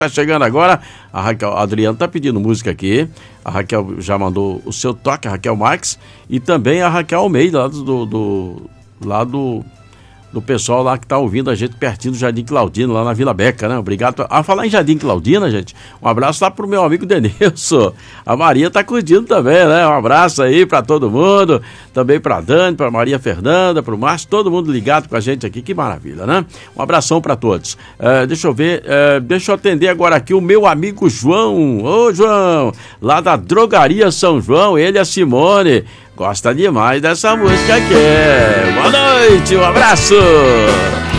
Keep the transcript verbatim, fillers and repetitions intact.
Tá chegando agora, a Raquel, a Adriana tá pedindo música aqui, a Raquel já mandou o seu toque, a Raquel Marques, e também a Raquel Almeida, lá do, do, lá do, do pessoal lá que tá ouvindo a gente pertinho do Jardim Claudino, lá na Vila Beca, né? Obrigado. A falar em Jardim Claudina, gente, um abraço lá pro meu amigo Denilson, a Maria tá curtindo também, né? Um abraço aí pra todo mundo, também pra Dani, pra Maria Fernanda, pro Márcio, todo mundo ligado com a gente aqui, que maravilha, né? Um abração pra todos. Uh, deixa eu ver, uh, deixa eu atender agora aqui o meu amigo João. Ô, João, lá da Drogaria São João, ele e a Simone. Gosta demais dessa música aqui. Boa noite, um abraço!